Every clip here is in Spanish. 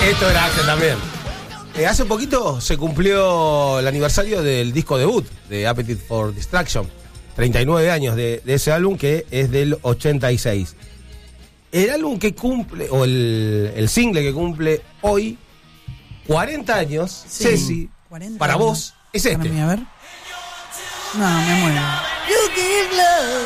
Esto era Axel también. Hace poquito se cumplió el aniversario del disco debut de Appetite for Destruction. 39 años de ese álbum, que es del 86. El álbum que cumple, o el single que cumple hoy 40 años, sí, Ceci, 40 para años. Vos, es este. Para mí, a ver. No, me muero. You give love.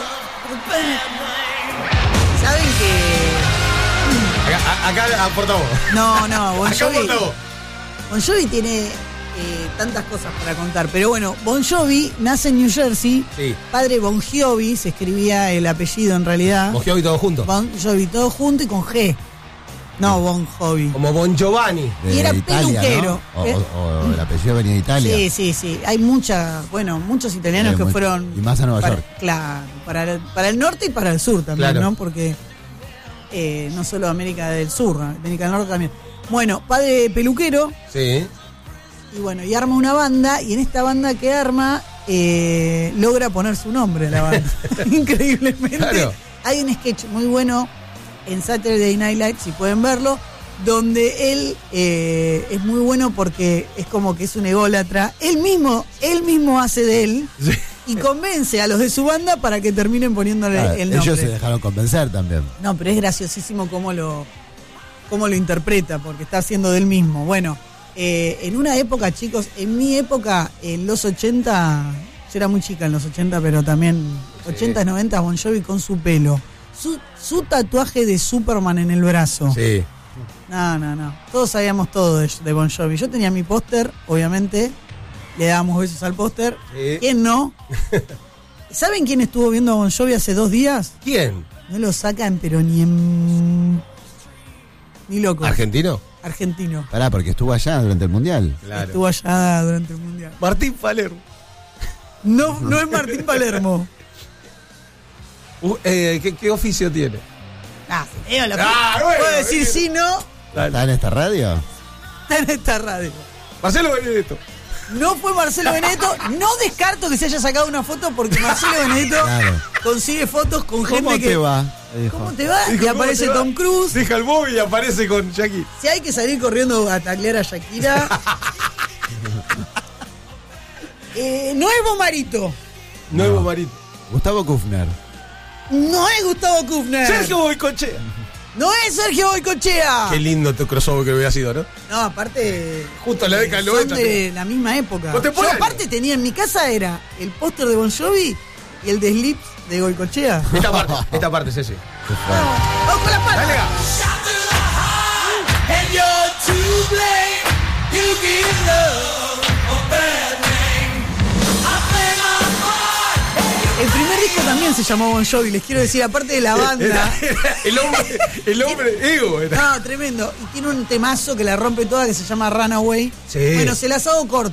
¿Saben que...? Acá aportamos. No, Bon Jovi. Bon Jovi tiene tantas cosas para contar. Pero bueno, Bon Jovi nace en New Jersey. Sí. Padre Bon Jovi, se escribía el apellido en realidad. Bon Jovi todo junto. Bon Jovi todo junto y con G. No, Bon Jovi. Como Bon Giovanni. Y era Italia, peluquero. ¿No? O el apellido venía de Italia. Sí. Hay muchos italianos que fueron... Y más a Nueva York. Claro, para el norte y para el sur también, claro. ¿No? Porque no solo América del Sur, América del Norte también. Bueno, padre peluquero. Sí. Y bueno, y arma una banda, y en esta banda que arma, logra poner su nombre a la banda. Increíblemente. Claro. Hay un sketch muy bueno en Saturday Night Live, si pueden verlo, donde él es muy bueno porque es como que es un ególatra. Él mismo hace de él, sí. Y convence a los de su banda para que terminen poniéndole el nombre. Ellos se dejaron convencer también. No, pero es graciosísimo cómo lo interpreta, porque está haciendo del mismo. Bueno, en una época, chicos, en mi época, en los 80, yo era muy chica en los 80, pero también 80, 90, Bon Jovi con su pelo. Su tatuaje de Superman en el brazo. Sí. No. Todos sabíamos todo de Bon Jovi. Yo tenía mi póster, obviamente. Le dábamos besos al póster. Sí. ¿Quién no? ¿Saben quién estuvo viendo a Bon Jovi hace 2 días? ¿Quién? No lo sacan, pero ni loco. ¿Argentino? Argentino. Pará, porque estuvo allá durante el Mundial. Claro. Estuvo allá durante el Mundial. Martín Palermo. No es Martín Palermo. ¿Qué oficio tiene? Bueno, puedo decir sí, no. ¿Está en esta radio? Está en esta radio. Marcelo Benedetto. No fue Marcelo Benedetto. No descarto que se haya sacado una foto, porque Marcelo Benedetto consigue fotos con gente que... ¿Cómo te va? ¿Cómo te va? Y aparece Tom Cruise. Deja el móvil y aparece con Shakira. Si hay que salir corriendo a taclear a Shakira. No es Bomarito. No es Bomarito. Gustavo Kufner. No es Gustavo Kufner. Sergio Boicochea. No es Sergio Boicochea. Qué lindo tu crossover que hubiera sido, ¿no? No, aparte... Justo en la década del 90. Son de la misma época. Yo aparte tenía en mi casa era el póster de Bon Jovi y el de Slips de Boicochea. Esta parte, Ceci. Vamos con la parte. Dale, el primer disco también se llamó Bon Jovi, les quiero decir, aparte de la banda. El hombre ego. No, tremendo. Y tiene un temazo que la rompe toda que se llama Runaway. Sí. Bueno, se las hago corto.